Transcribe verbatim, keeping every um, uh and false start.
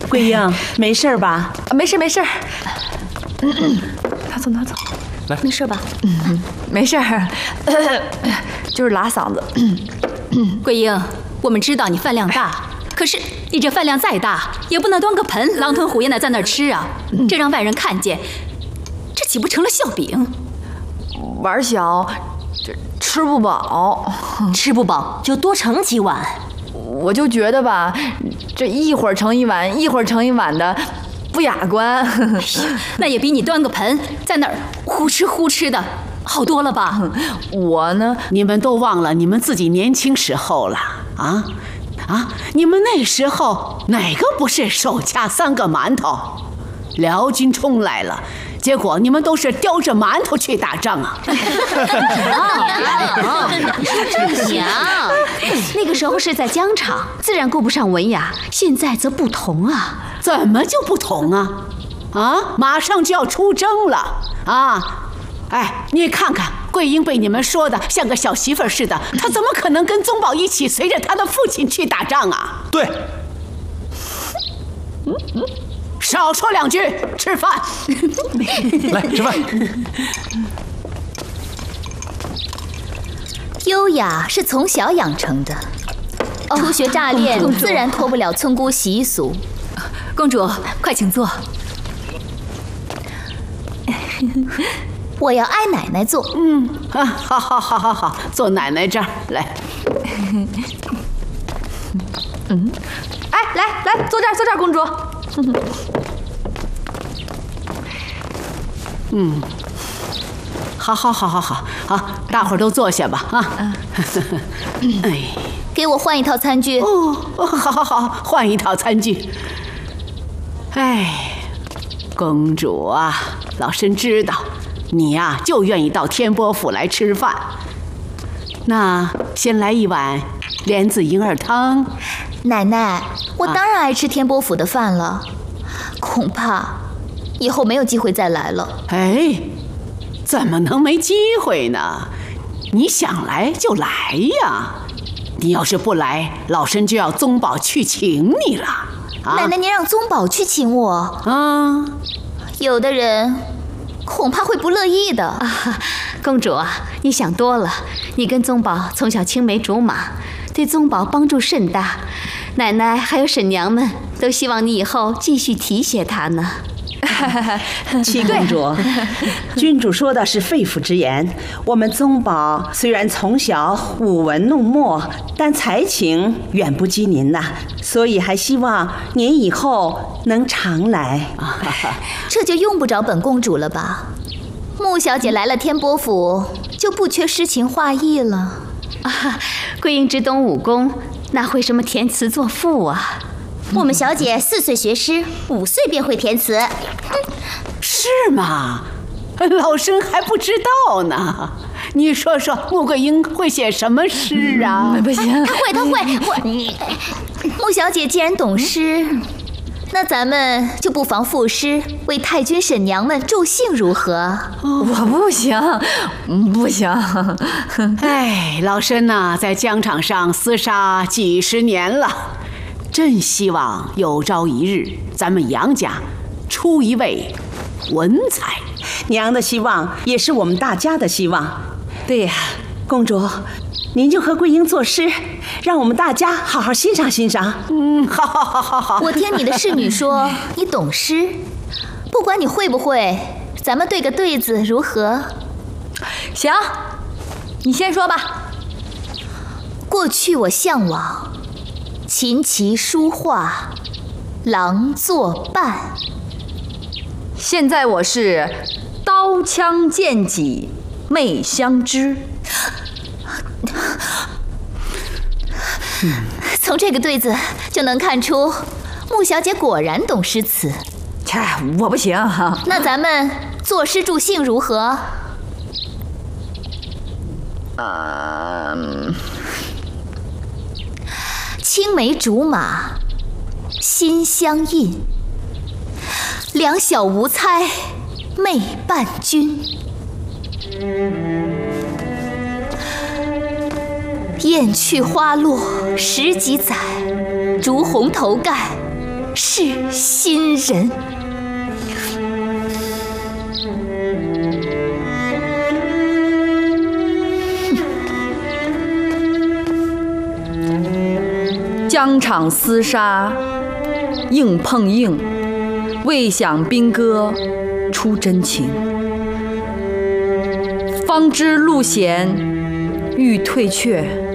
桂英，没事吧？ 没事没事。拿走拿走， 来， 没事吧？ 嗯，没事儿，就是拉嗓子。 桂英，我们知道你饭量大，可是你这饭量再大，也不能端个盆狼吞虎咽的在那儿吃啊！这让外人看见，这岂不成了笑柄？ 碗小，这吃不饱， 吃不饱就多盛几碗。 我就觉得吧，这一会儿盛一碗，一会儿盛一碗的，不雅观。 那也比你端个盆在那儿呼吃呼吃的好多了吧？ 我呢， 你们都忘了你们自己年轻时候了啊啊！你们那时候哪个不是手掐三个馒头？辽军冲来了，结果你们都是叼着馒头去打仗啊！ 你说真行。那个时候是在疆场，自然顾不上文雅，现在则不同啊。 怎么就不同啊？啊，马上就要出征了啊！哎，你看看桂英被你们说的像个小媳妇似的，她怎么可能跟宗保一起随着她的父亲去打仗啊？ 对。 嗯嗯，少说两句，吃饭。 来吃饭。 优雅是从小养成的，初学乍练，自然脱不了村姑习俗。公主，快请坐。我要挨奶奶坐。 嗯，啊，好好好好好，坐奶奶这儿来。 嗯，哎，来来，坐这儿，坐这儿，公主。 嗯，好好好好好好，大伙儿都坐下吧啊。 哎，给我换一套餐具。 哦，好好好，换一套餐具。哎，公主啊，老身知道你呀、啊、就愿意到天波府来吃饭。那先来一碗莲子银耳汤。 奶奶，我当然爱吃天波府的饭了，啊、恐怕以后没有机会再来了。 哎，怎么能没机会呢？你想来就来呀！你要是不来，老身就要宗保去请你了。啊、 奶奶，您让宗保去请我啊？ 有的人恐怕会不乐意的。 啊，公主啊，你想多了。你跟宗保从小青梅竹马，对宗保帮助甚大。奶奶还有婶娘们都希望你以后继续提携他呢。 七公主，君主说的是肺腑之言。我们宗保虽然从小舞文弄墨，但才情远不及您呐，所以还希望您以后能常来。 这就用不着本公主了吧？穆小姐来了天波府，就不缺诗情画意了。 啊，桂英只懂武功，哪会什么填词作赋啊？ 我们小姐四岁学诗，五岁便会填词。 是吗？老身还不知道呢。你说说，穆桂英会写什么诗啊？ 不行， 她会，她会，会。 穆小姐既然懂诗，那咱们就不妨赋诗为太君婶娘们助兴，如何？ 我不行，不行。 哎，老身呐、啊，在疆场上厮杀几十年了。真希望有朝一日，咱们杨家出一位文才。 娘的希望也是我们大家的希望。 对呀， 公主，您就和桂英作诗，让我们大家好好欣赏欣赏。 嗯，好好好好好。 我听你的侍女说你懂诗，不管你会不会，咱们对个对子如何？ 行，你先说吧。 过去我向往琴棋书画，郎作伴。 现在我是刀枪剑戟妹相知。 从这个对子就能看出，穆小姐果然懂诗词。 切，我不行。 那咱们作诗助兴如何？ 嗯。 青梅竹马，心相印。两小无猜，妹伴君。雁去花落十几载，烛红头盖， 是新人。 疆场厮杀，硬碰硬，未想兵戈出真情。方知路险欲退却，